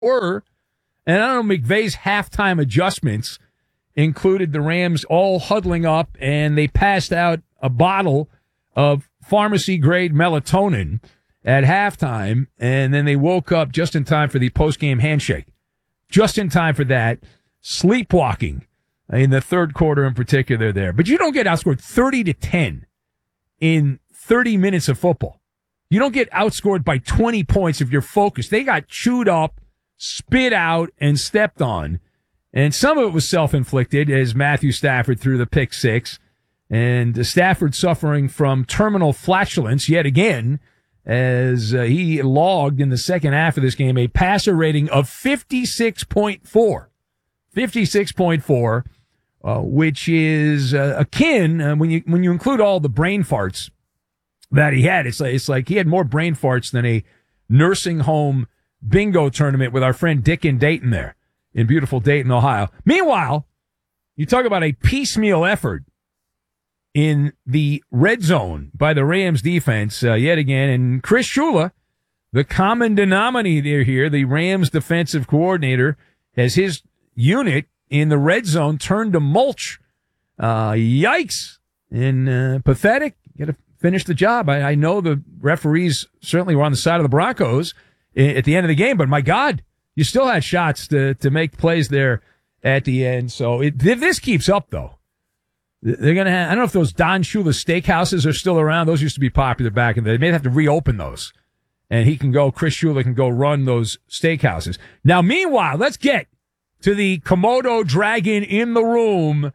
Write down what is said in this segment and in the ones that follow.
or, and I don't know, McVay's halftime adjustments included the Rams all huddling up, and they passed out a bottle of pharmacy-grade melatonin at halftime, and then they woke up just in time for the post-game handshake. Just in time for that. Sleepwalking in the third quarter in particular there. But you don't get outscored 30-10 in 30 minutes of football. You don't get outscored by 20 points if you're focused. They got chewed up, spit out, and stepped on. And some of it was self-inflicted as Matthew Stafford threw the pick six. And Stafford suffering from terminal flatulence yet again as he logged in the second half of this game a passer rating of 56.4. 56.4, which is akin, when you include all the brain farts that he had, it's like he had more brain farts than a nursing home bingo tournament with our friend Dick in Dayton there. In beautiful Dayton, Ohio. Meanwhile, you talk about a piecemeal effort in the red zone by the Rams defense yet again. And Chris Shula, the common denominator here, the Rams defensive coordinator, has his unit in the red zone turned to mulch. Yikes. And pathetic. You got to finish the job. I know the referees certainly were on the side of the Broncos at the end of the game, but my God. You still had shots to make plays there at the end. So if this keeps up, though, they're going to have, I don't know if those Don Shula steakhouses are still around. Those used to be popular back in the day. They may have to reopen those. And Chris Shula can go run those steakhouses. Now, meanwhile, let's get to the Komodo dragon in the room.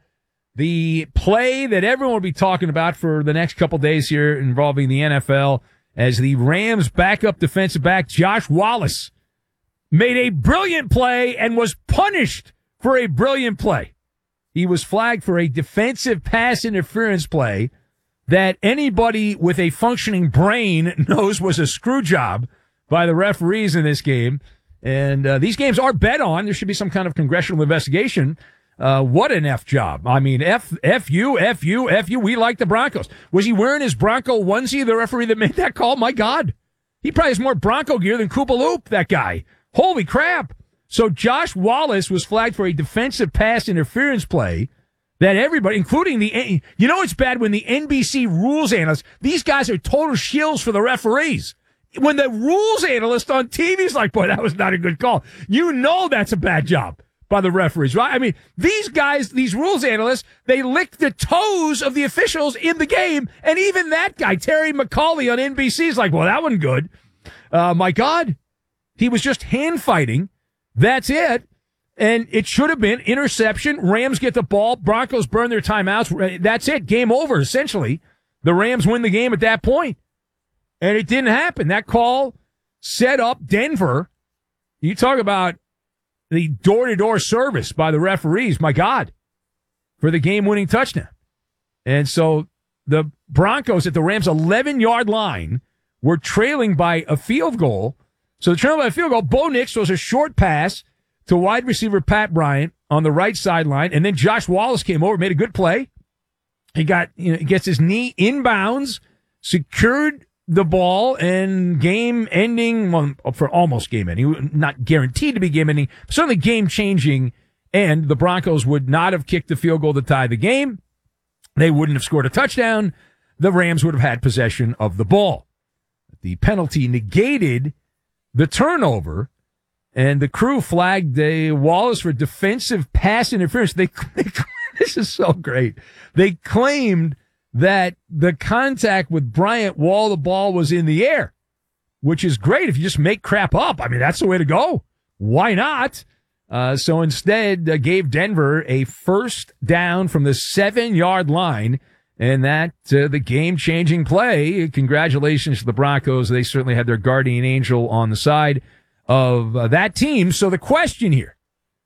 The play that everyone will be talking about for the next couple days here involving the NFL as the Rams backup defensive back Josh Wallace made a brilliant play and was punished for a brilliant play. He was flagged for a defensive pass interference play that anybody with a functioning brain knows was a screw job by the referees in this game. And these games are bet on. There should be some kind of congressional investigation. What an F job. I mean, F you. We like the Broncos. Was he wearing his Bronco onesie, the referee that made that call? My God. He probably has more Bronco gear than Koopa Loop, that guy. Holy crap. So Josh Wallace was flagged for a defensive pass interference play that everybody, including it's bad when the NBC rules analysts, these guys are total shills for the referees. When the rules analyst on TV is like, boy, that was not a good call. You know that's a bad job by the referees, right? I mean, these guys, these rules analysts, they lick the toes of the officials in the game, and even that guy, Terry McCauley on NBC, is like, well, that wasn't good. My God. He was just hand fighting. That's it. And it should have been interception. Rams get the ball. Broncos burn their timeouts. That's it. Game over, essentially. The Rams win the game at that point. And it didn't happen. That call set up Denver. You talk about the door-to-door service by the referees. My God. For the game-winning touchdown. And so the Broncos at the Rams' 11-yard line were trailing by a field goal. So the trailing by a field goal, Bo Nix throws a short pass to wide receiver Pat Bryant on the right sideline, and then Josh Wallace came over, made a good play. He gets his knee inbounds, secured the ball, and game ending, well, for almost game ending, not guaranteed to be game ending, certainly game changing, and the Broncos would not have kicked the field goal to tie the game. They wouldn't have scored a touchdown. The Rams would have had possession of the ball. The penalty negated the turnover, and the crew flagged Wallace for defensive pass interference. This is so great. They claimed that the contact with Bryant while the ball was in the air, which is great if you just make crap up. I mean, that's the way to go. Why not? So instead, gave Denver a first down from the 7-yard line, and that the game-changing play. Congratulations to the Broncos. They certainly had their guardian angel on the side of that team. So the question here,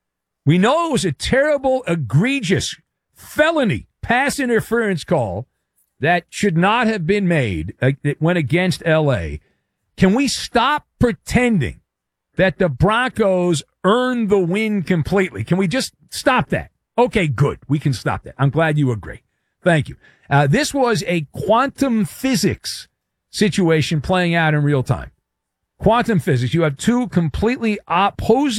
we know it was a terrible, egregious, felony pass interference call that should not have been made. It went against L.A. Can we stop pretending that the Broncos earned the win completely? Can we just stop that? Okay, good. We can stop that. I'm glad you agree. Thank you. This was a quantum physics situation playing out in real time. quantum physics. You have two completely opposing